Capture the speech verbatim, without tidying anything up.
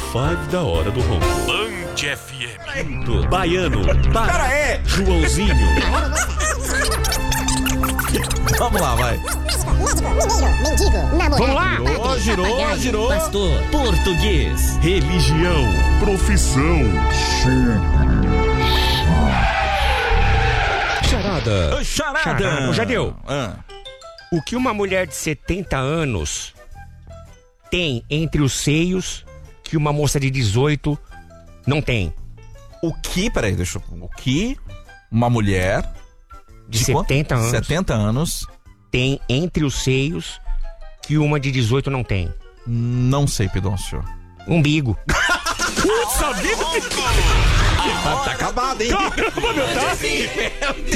cinco da hora do ronco. Band F M. Baiano, ba... Pera aí! Joãozinho. Vamos lá, vai. Vamos lá! Girou, girou, girou. Pastor, português, Religião. Profissão. Charada. Charada. Charada. Ô, Jadeu. Ah. O que uma mulher de setenta anos tem entre os seios que uma moça de dezoito não tem? O que, peraí, deixa eu... O que uma mulher De setenta anos setenta anos, tem entre os seios que uma de dezoito não tem? não sei, Pidoncio. Umbigo. Putz, a vida. Tá acabado, hein? Caramba, meu, tá?